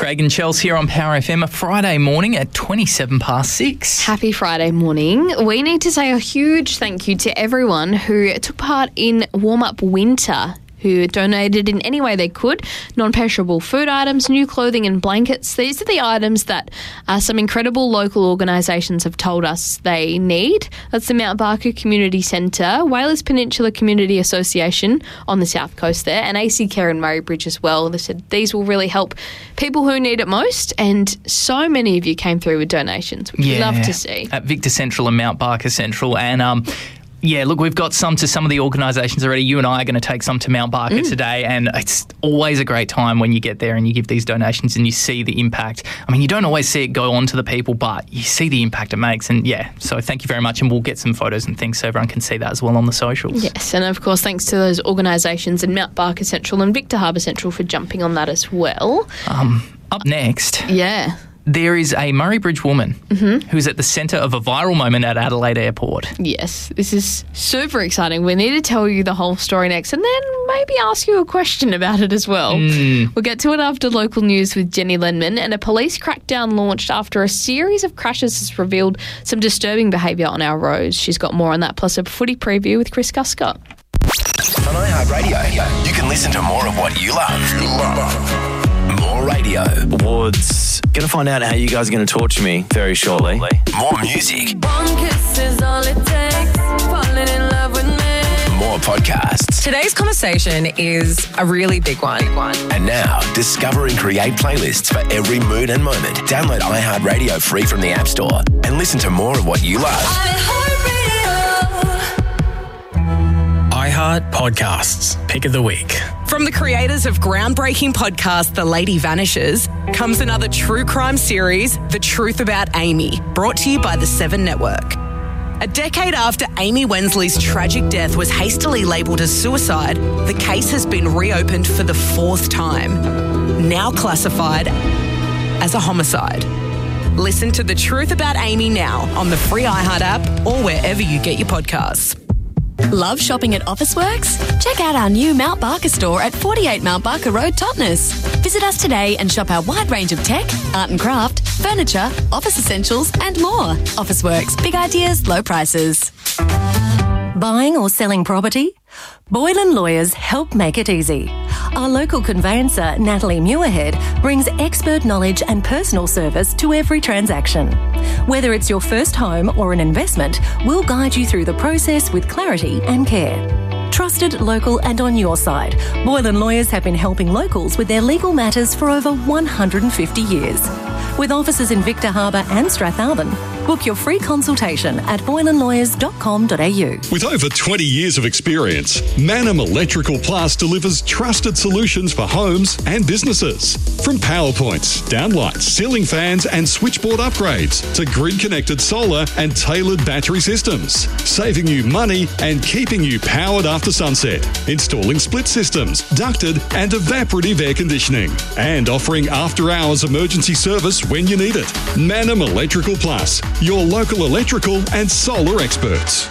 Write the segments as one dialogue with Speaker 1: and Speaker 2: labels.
Speaker 1: Craig and Chelsea here on Power FM, a Friday morning at 27 past 6.
Speaker 2: Happy Friday morning. We need to say a huge thank you to everyone who took part in Warm Up Winter, who donated in any way they could. Non-perishable food items, new clothing and blankets. These are the items that some incredible local organisations have told us they need. That's the Mount Barker Community Centre, Whalers Peninsula Community Association on the south coast there, and AC Care in Murray Bridge as well. They said these will really help people who need it most, and so many of you came through with donations, which we love to see.
Speaker 1: At Victor Central and Mount Barker Central, and yeah, look, we've got some to some of the organisations already. You and I are going to take some to Mount Barker today, and it's always a great time when you get there and you give these donations and you see the impact. I mean, you don't always see it go on to the people, but you see the impact it makes. And yeah, so thank you very much, and we'll get some photos and things so everyone can see that as well on the socials.
Speaker 2: Yes, and of course, thanks to those organisations in Mount Barker Central and Victor Harbour Central for jumping on that as well.
Speaker 1: Up next.
Speaker 2: Yeah.
Speaker 1: There is a Murray Bridge woman who's at the centre of a viral moment at Adelaide Airport.
Speaker 2: Yes, this is super exciting. We need to tell you the whole story next and then maybe ask you a question about it as well. We'll get to it after local news with Jenny Lenman, and a police crackdown launched after a series of crashes has revealed some disturbing behaviour on our roads. She's got more on that, plus a footy preview with Chris Guscott.
Speaker 3: On iHeartRadio, you can listen to more of what you love. More radio.
Speaker 4: Awards. Going to find out how you guys are going to torture me very shortly.
Speaker 3: More music.
Speaker 5: One kiss is all it takes. Falling in love with me.
Speaker 3: More podcasts.
Speaker 6: Today's conversation is a really big one.
Speaker 3: And now, discover and create playlists for every mood and moment. Download iHeartRadio free from the App Store and listen to more of what you love.
Speaker 7: iHeart Podcasts, Pick of the Week.
Speaker 6: From the creators of groundbreaking podcast The Lady Vanishes comes another true crime series, The Truth About Amy, brought to you by the Seven Network. A decade after Amy Wensley's tragic death was hastily labelled as suicide, the case has been reopened for the fourth time, now classified as a homicide. Listen to The Truth About Amy now on the free iHeart app or wherever you get your podcasts.
Speaker 8: Love shopping at Officeworks? Check out our new Mount Barker store at 48 Mount Barker Road, Totnes. Visit us today and shop our wide range of tech, art and craft, furniture, office essentials and more. Officeworks, big ideas, low prices. Buying or selling property? Boylan Lawyers help make it easy. Our local conveyancer, Natalie Muirhead, brings expert knowledge and personal service to every transaction. Whether it's your first home or an investment, we'll guide you through the process with clarity and care. Trusted, local and on your side, Boylan Lawyers have been helping locals with their legal matters for over 150 years. With offices in Victor Harbour and Strathalbyn, book your free consultation at boylanlawyers.com.au.
Speaker 9: With over 20 years of experience, Manum Electrical Plus delivers trusted solutions for homes and businesses. From power points, downlights, ceiling fans and switchboard upgrades to grid-connected solar and tailored battery systems, saving you money and keeping you powered after sunset. Installing split systems, ducted and evaporative air conditioning, and offering after-hours emergency service when you need it. Manum Electrical Plus, your local electrical and solar experts.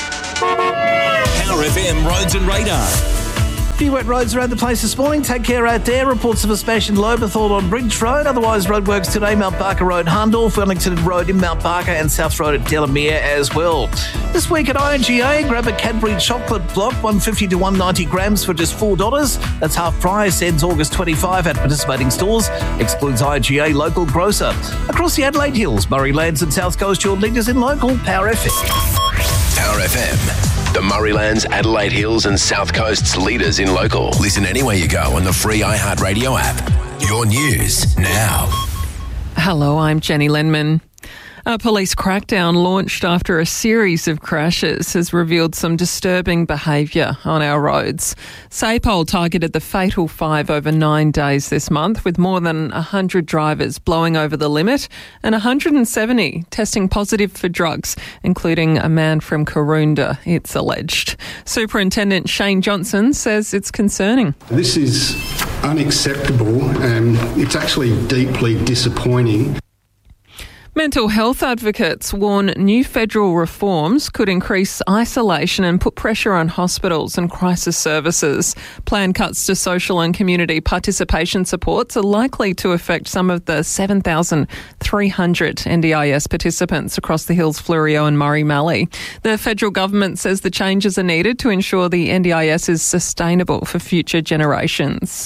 Speaker 3: Power FM Roads and Radar.
Speaker 10: Few wet roads around the place this morning. Take care out there. Reports of a smash in Lobethal on Bridge Road. Otherwise, roadworks today, Mount Barker Road, Hundorf, Wellington Road in Mount Barker and South Road at Delamere as well. This week at IGA, grab a Cadbury chocolate block, 150 to 190 grams for just $4. That's half price. Ends August 25 at participating stores. Excludes IGA local grocer. Across the Adelaide Hills, Murray Lands and South Coast, your leaders in local Power FM.
Speaker 3: Power FM. The Murraylands, Adelaide Hills and South Coast's leaders in local. Listen anywhere you go on the free iHeartRadio app. Your news now.
Speaker 11: Hello, I'm Jenny Lenman. A police crackdown launched after a series of crashes has revealed some disturbing behaviour on our roads. SAPOL targeted the fatal 5 over 9 days this month, with more than 100 drivers blowing over the limit and 170 testing positive for drugs, including a man from Karoonda, it's alleged. Superintendent Shane Johnson says it's concerning.
Speaker 12: This is unacceptable and it's actually deeply disappointing.
Speaker 11: Mental health advocates warn new federal reforms could increase isolation and put pressure on hospitals and crisis services. Planned cuts to social and community participation supports are likely to affect some of the 7,300 NDIS participants across the Hills, Fleurieu and Murray-Mallee. The federal government says the changes are needed to ensure the NDIS is sustainable for future generations.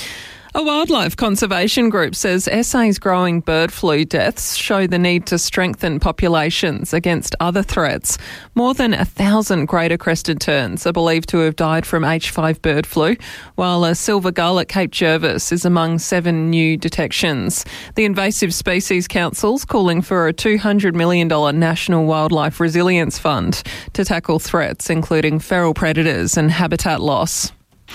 Speaker 11: A wildlife conservation group says SA's growing bird flu deaths show the need to strengthen populations against other threats. More than 1,000 greater crested terns are believed to have died from H5 bird flu, while a silver gull at Cape Jervis is among 7 new detections. The Invasive Species Council's calling for a $200 million National Wildlife Resilience Fund to tackle threats including feral predators and habitat loss.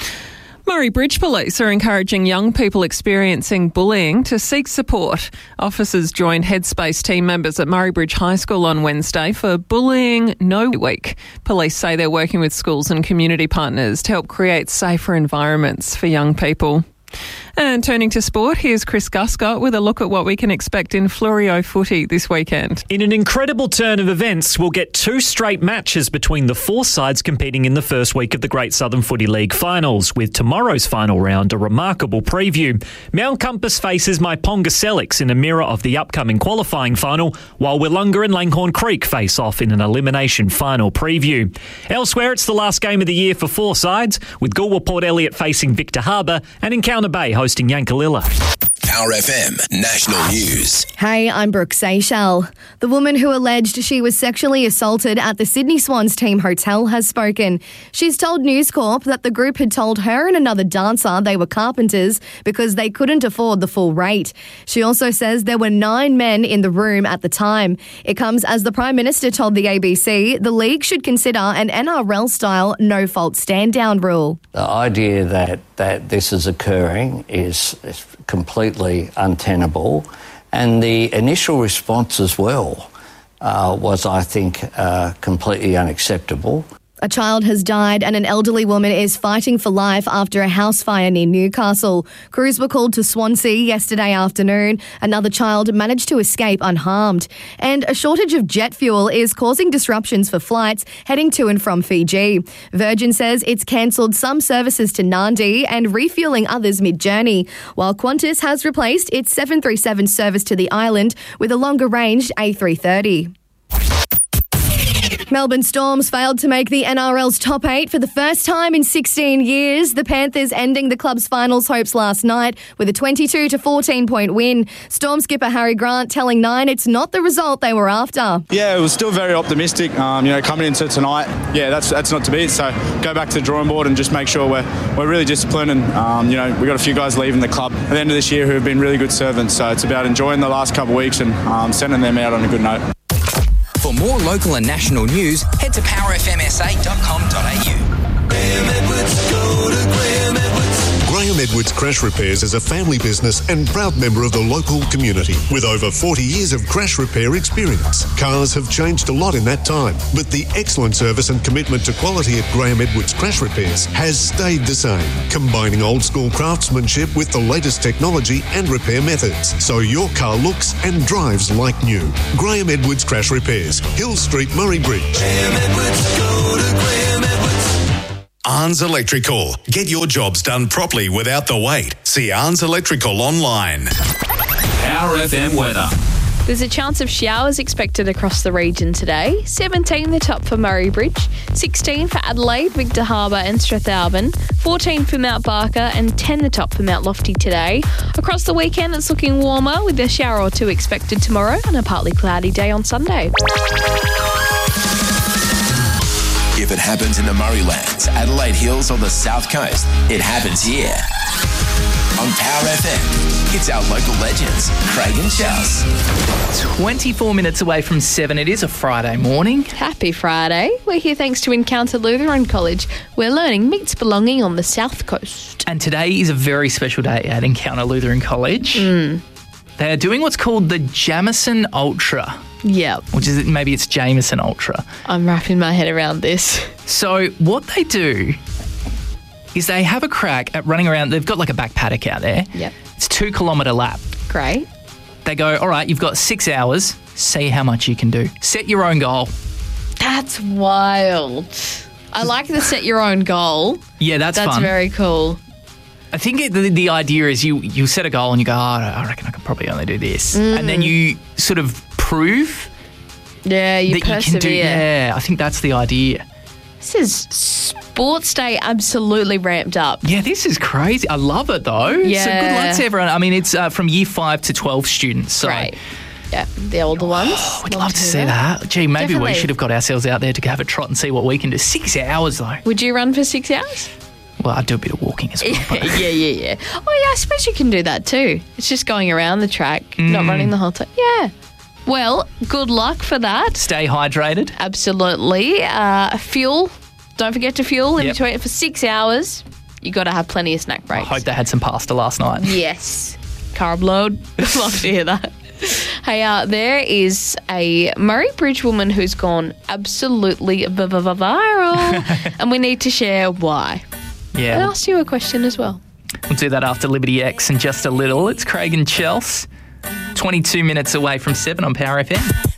Speaker 11: Murray Bridge Police are encouraging young people experiencing bullying to seek support. Officers joined Headspace team members at Murray Bridge High School on Wednesday for Bullying No Week. Police say they're working with schools and community partners to help create safer environments for young people. And turning to sport, here's Chris Guscott with a look at what we can expect in Fleurieu footy this weekend.
Speaker 12: In an incredible turn of events, we'll get 2 straight matches between the 4 sides competing in the first week of the Great Southern Footy League finals, with tomorrow's final round a remarkable preview. Mount Compass faces Maiponga Selix in a mirror of the upcoming qualifying final, while Willunga and Langhorne Creek face off in an elimination final preview. Elsewhere, it's the last game of the year for 4 sides, with Goolwa Port Elliot facing Victor Harbour and Encounter Bay hosting Yankalilla.
Speaker 3: Power FM National News.
Speaker 13: Hey, I'm Brooke Seychelles. The woman who alleged she was sexually assaulted at the Sydney Swans team hotel has spoken. She's told News Corp that the group had told her and another dancer they were carpenters because they couldn't afford the full rate. She also says there were 9 men in the room at the time. It comes as the Prime Minister told the ABC the league should consider an NRL-style no-fault stand-down rule.
Speaker 14: The idea that this is occurring is completely untenable, and the initial response as well was, I think, completely unacceptable.
Speaker 13: A child has died and an elderly woman is fighting for life after a house fire near Newcastle. Crews were called to Swansea yesterday afternoon. Another child managed to escape unharmed. And a shortage of jet fuel is causing disruptions for flights heading to and from Fiji. Virgin says it's cancelled some services to Nadi and refuelling others mid-journey, while Qantas has replaced its 737 service to the island with a longer-range A330. Melbourne Storms failed to make the NRL's top 8 for the first time in 16 years. The Panthers ending the club's finals hopes last night with a 22-14 point win. Storm skipper Harry Grant telling Nine it's not the result they were after.
Speaker 15: Yeah, it was still very optimistic. Coming into tonight, that's not to be. So go back to the drawing board and just make sure we're really disciplined. And we got a few guys leaving the club at the end of this year who have been really good servants. So it's about enjoying the last couple of weeks and sending them out on a good note.
Speaker 16: For more local and national news, head to powerfmsa.com.au.
Speaker 17: Graham Edwards Crash Repairs is a family business and proud member of the local community. With over 40 years of crash repair experience, cars have changed a lot in that time, but the excellent service and commitment to quality at Graham Edwards Crash Repairs has stayed the same, combining old school craftsmanship with the latest technology and repair methods, so your car looks and drives like new. Graham Edwards Crash Repairs, Hill Street, Murray Bridge.
Speaker 3: Graham Edwards, go to Graham Edwards. Arns Electrical. Get your jobs done properly without the wait. See Arns Electrical online.
Speaker 18: Power FM weather.
Speaker 2: There's a chance of showers expected across the region today. 17 the top for Murray Bridge, 16 for Adelaide, Victor Harbour and Strathalbyn, 14 for Mount Barker and 10 the top for Mount Lofty today. Across the weekend it's looking warmer with a shower or two expected tomorrow and a partly cloudy day on Sunday.
Speaker 3: If it happens in the Murraylands, Adelaide Hills or the South Coast, it happens here. On Power FM, it's our local legends, Craig and Chels.
Speaker 1: 24 minutes away from 7. It is a Friday morning.
Speaker 2: Happy Friday. We're here thanks to Encounter Lutheran College, where learning meets belonging on the South Coast.
Speaker 1: And today is a very special day at Encounter Lutheran College. They're doing what's called the Jamison Ultra.
Speaker 2: Yeah.
Speaker 1: Which is, maybe it's Jameson Ultra.
Speaker 2: I'm wrapping my head around this.
Speaker 1: So what they do is they have a crack at running around. They've got like a back paddock out there.
Speaker 2: Yep.
Speaker 1: It's 2 kilometre lap.
Speaker 2: Great.
Speaker 1: They go, all right, you've got 6 hours. See how much you can do. Set your own goal.
Speaker 2: That's wild. I like the set your own goal.
Speaker 1: Yeah, that's fun.
Speaker 2: That's very cool.
Speaker 1: I think the idea is you set a goal and you go, I reckon I can probably only do this. And then you sort of prove
Speaker 2: that you
Speaker 1: can do.
Speaker 2: persevere.
Speaker 1: Yeah, I think that's the idea.
Speaker 2: This is Sports Day absolutely ramped up.
Speaker 1: Yeah, this is crazy. I love it though.
Speaker 2: Yeah.
Speaker 1: So good luck to everyone. I mean, it's from year 5 to 12 students. So.
Speaker 2: Great. Yeah, the older ones.
Speaker 1: We'd love to see that. Gee, maybe
Speaker 2: Definitely.
Speaker 1: we should have got ourselves out there to have a trot and see what we can do. 6 hours though.
Speaker 2: Would you run for 6 hours?
Speaker 1: Well, I'd do a bit of walking as well. But.
Speaker 2: Yeah. Oh, yeah, I suppose you can do that too. It's just going around the track, not running the whole time. Yeah. Well, good luck for that.
Speaker 1: Stay hydrated.
Speaker 2: Absolutely. Fuel. Don't forget to fuel in between for 6 hours. You got to have plenty of snack breaks.
Speaker 1: I hope they had some pasta last night.
Speaker 2: Yes. Carb load. Love to hear that. Hey, there is a Murray Bridge woman who's gone absolutely viral, and we need to share why.
Speaker 1: Yeah.
Speaker 2: I asked you a question as well.
Speaker 1: We'll do that after Liberty X in just a little. It's Craig and Chelsea. 22 minutes away from 7 on Power FM.